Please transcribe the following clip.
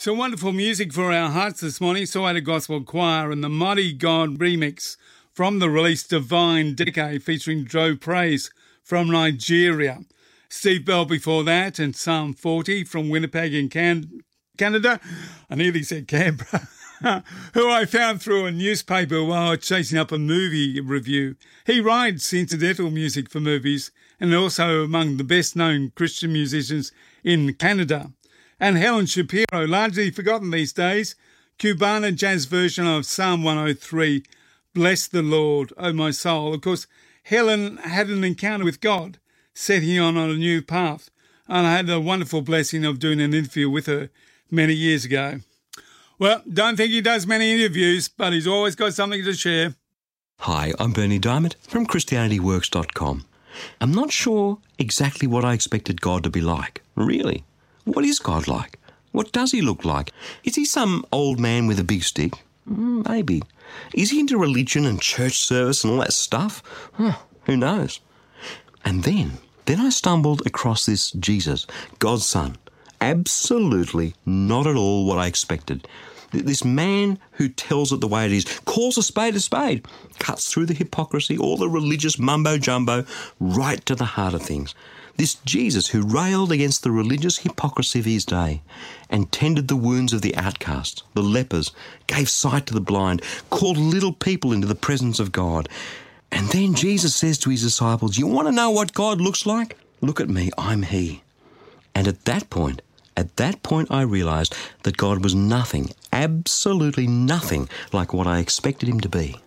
Some wonderful music for our hearts this morning. So had a gospel choir and the Mighty God remix from the release Divine Decade featuring Joe Praise from Nigeria. Steve Bell before that and Psalm 40 from Winnipeg in Canada. I nearly said Canberra. Who I found through a newspaper while chasing up a movie review. He writes incidental music for movies and also among the best-known Christian musicians in Canada. And Helen Shapiro, largely forgotten these days, Cubana jazz version of Psalm 103, Bless the Lord, O my soul. Of course, Helen had an encounter with God, setting on a new path, and I had the wonderful blessing of doing an interview with her many years ago. Well, don't think he does many interviews, but he's always got something to share. Hi, I'm Bernie Diamond from ChristianityWorks.com. I'm not sure exactly what I expected God to be like. Really? What is God like? What does he look like? Is he some old man with a big stick? Maybe. Is he into religion and church service and all that stuff? Who knows? And then I stumbled across this Jesus, God's Son. Absolutely not at all what I expected. This man who tells it the way it is, calls a spade, cuts through the hypocrisy, all the religious mumbo-jumbo, right to the heart of things. This Jesus who railed against the religious hypocrisy of his day and tended the wounds of the outcast, the lepers, gave sight to the blind, called little people into the presence of God. And then Jesus says to his disciples, you want to know what God looks like? Look at me, I'm he. And at that point I realised that God was nothing, absolutely nothing like what I expected him to be.